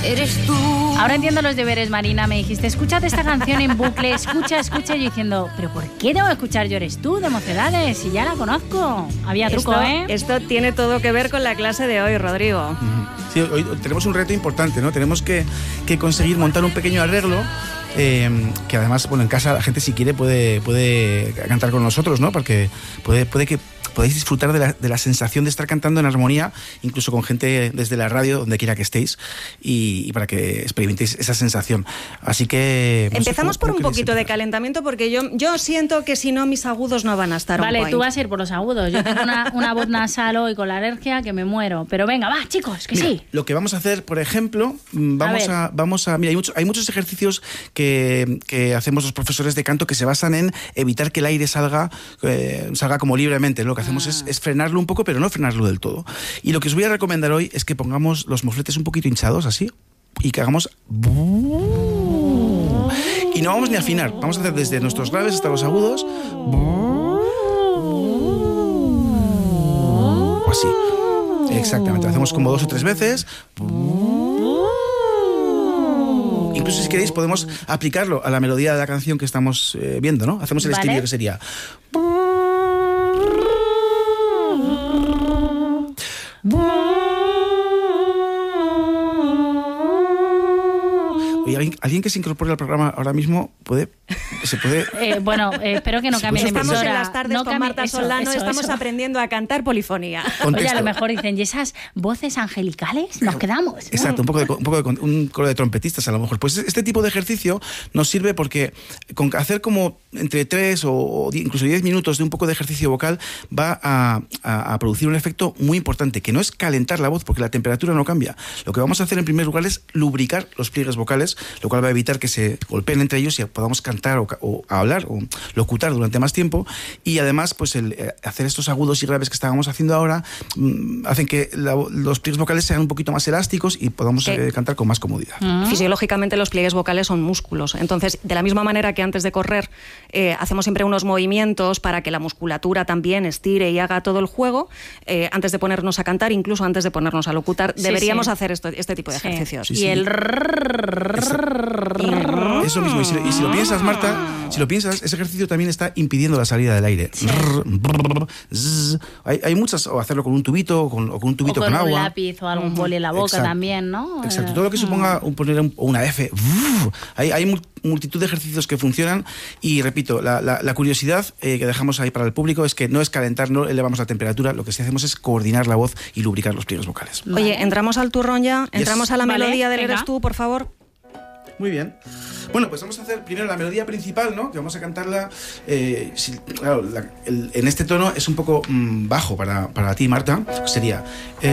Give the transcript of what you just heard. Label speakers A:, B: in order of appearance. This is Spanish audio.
A: eres tú.
B: Ahora entiendo los deberes, Marina. Me dijiste, escúchate esta canción en bucle, escucha. Yo diciendo, ¿pero por qué tengo que escuchar Yo eres tú de Mocedades? Si ya la conozco. Había truco, ¿eh?
C: Esto tiene todo que ver con la clase de hoy, Rodrigo.
D: Sí, hoy tenemos un reto importante, ¿no? Tenemos que conseguir montar un pequeño arreglo que además, bueno, en casa la gente si quiere puede cantar con nosotros, ¿no? Porque puede que podéis disfrutar de la sensación de estar cantando en armonía, incluso con gente desde la radio, donde quiera que estéis, y para que experimentéis esa sensación. Así que...
C: Empezamos por un poquito de calentamiento, porque yo siento que si no mis agudos no van a estar
B: Vale,
C: on point.
B: tú vas a ir por los agudos. Yo tengo una voz nasal hoy con la alergia que me muero. Pero venga, va, chicos, que
D: mira,
B: sí.
D: Lo que vamos a hacer, por ejemplo, vamos a mira, hay muchos ejercicios que hacemos los profesores de canto que se basan en evitar que el aire salga como libremente. Lo que hacemos es frenarlo un poco, pero no frenarlo del todo. Y lo que os voy a recomendar hoy es que pongamos los mofletes un poquito hinchados, así, y que hagamos... Y no vamos ni a afinar, vamos a hacer desde nuestros graves hasta los agudos. O así. Exactamente, lo hacemos como 2 o 3 veces. Incluso si queréis podemos aplicarlo a la melodía de la canción que estamos viendo, ¿no? Hacemos el estribillo que sería... Oye, alguien que se incorpore al programa ahora mismo se puede...
B: Bueno, espero que no cambie de emisora.
C: Estamos en las tardes con Marta Solano, estamos aprendiendo a cantar polifonía.
B: Oye, a lo mejor dicen, ¿y esas voces angelicales? Nos quedamos.
D: Exacto, un coro de trompetistas a lo mejor. Pues este tipo de ejercicio nos sirve porque con hacer como entre 3 o incluso 10 minutos de un poco de ejercicio vocal va a producir un efecto muy importante, que no es calentar la voz, porque la temperatura no cambia. Lo que vamos a hacer en primer lugar es lubricar los pliegues vocales, lo cual va a evitar que se golpeen entre ellos y podamos cantar o hablar o locutar durante más tiempo. Y además, pues el hacer estos agudos y graves que estábamos haciendo ahora hacen que los pliegues vocales sean un poquito más elásticos y podamos cantar con más comodidad.
C: Fisiológicamente los pliegues vocales son músculos. Entonces, de la misma manera que antes de correr hacemos siempre unos movimientos para que la musculatura también estire y haga todo el juego, antes de ponernos a cantar, incluso antes de ponernos a locutar, deberíamos hacer este tipo de ejercicios.
B: Y el...
D: Eso mismo, y si lo piensas, Marta, ese ejercicio también está impidiendo la salida del aire. Sí. Hay muchas, o hacerlo con un tubito, o con un tubito con agua.
B: Un lápiz o algún boli en la boca. Exacto. También, ¿no?
D: Exacto, todo lo que suponga poner una F. Hay multitud de ejercicios que funcionan y, repito, la curiosidad que dejamos ahí para el público es que no es calentar, no elevamos la temperatura, lo que sí hacemos es coordinar la voz y lubricar los pliegues vocales.
C: Oye, ¿entramos al turrón ya? ¿Entramos a la melodía del Eres tú, por favor?
D: Muy bien. Bueno, pues vamos a hacer primero la melodía principal, ¿no? Que vamos a cantarla... claro, en este tono es un poco bajo para ti, Marta. Sería...